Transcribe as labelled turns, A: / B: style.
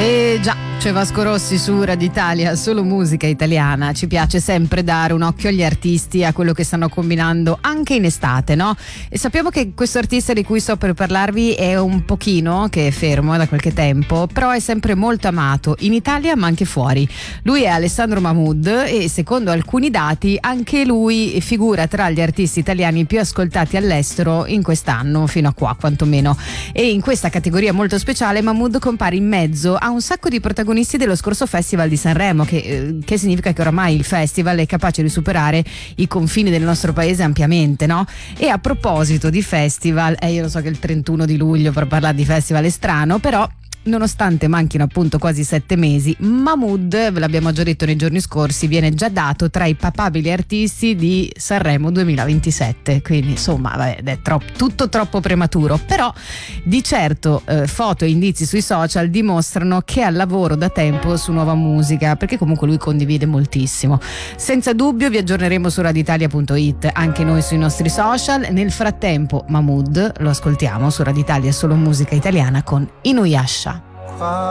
A: E già, c'è Vasco Rossi su Radio Italia, solo musica italiana. Ci piace sempre dare un occhio agli artisti, a quello che stanno combinando anche in estate, no? E sappiamo che questo artista di cui sto per parlarvi è un pochino che è fermo da qualche tempo, però è sempre molto amato in Italia ma anche fuori. Lui è Alessandro Mahmood e secondo alcuni dati anche lui figura tra gli artisti italiani più ascoltati all'estero in quest'anno, fino a qua quantomeno. E in questa categoria molto speciale Mahmood compare in mezzo a un sacco di protagonisti dello scorso Festival di Sanremo, che significa che oramai il festival è capace di superare i confini del nostro paese ampiamente, no? E a proposito di festival, io lo so che il 31 di luglio per parlare di festival è strano, però nonostante manchino appunto quasi 7 mesi, Mahmood, ve l'abbiamo già detto nei giorni scorsi, viene già dato tra i papabili artisti di Sanremo 2027, quindi insomma è tutto troppo prematuro, però di certo foto e indizi sui social dimostrano che ha lavoro da tempo su nuova musica, perché comunque lui condivide moltissimo. Senza dubbio vi aggiorneremo su radioitalia.it, anche noi sui nostri social. Nel frattempo Mahmood lo ascoltiamo su Radio Italia, solo musica italiana con Inuyasha.